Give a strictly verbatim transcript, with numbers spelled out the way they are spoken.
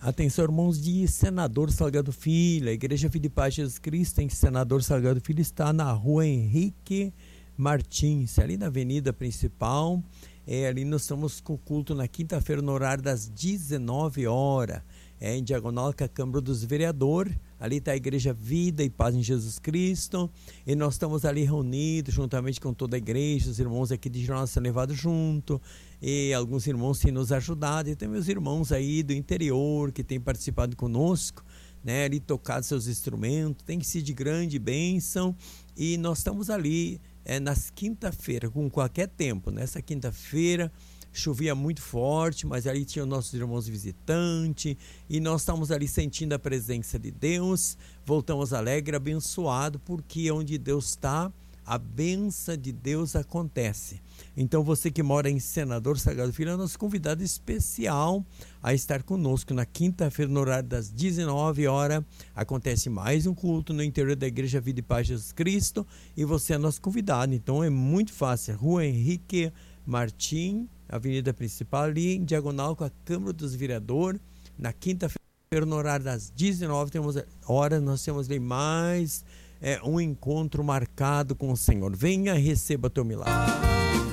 Atenção, irmãos de Senador Salgado Filho, a Igreja Vida e Paz Jesus Cristo em Senador Salgado Filho está na rua Henrique Martins, ali na avenida principal. É, ali nós estamos com o culto na quinta-feira no horário das dezenove horas, é, em diagonal com a Câmara dos Vereadores. Ali está a Igreja Vida e Paz em Jesus Cristo, e nós estamos ali reunidos juntamente com toda a igreja, os irmãos aqui de Jornal são levados junto, e alguns irmãos têm nos ajudado, e tem meus irmãos aí do interior que têm participado conosco, né, ali tocado seus instrumentos, tem sido de grande bênção, e nós estamos ali é, nas quinta-feira, com qualquer tempo. Nessa quinta-feira chovia muito forte, mas ali tinham nossos irmãos visitantes, e nós estamos ali sentindo a presença de Deus, voltamos alegre, abençoado, porque onde Deus está, a bênção de Deus acontece. Então você que mora em Senador Salgado Filho é nosso convidado especial a estar conosco na quinta-feira no horário das dezenove horas, acontece mais um culto no interior da Igreja Vida e Paz Jesus Cristo, e você é nosso convidado. Então é muito fácil, Rua Henrique Martins, avenida principal, ali em diagonal com a Câmara dos Vereadores, na quinta-feira no horário das dezenove horas, nós temos ali mais é, um encontro marcado com o Senhor. Venha, receba teu milagre.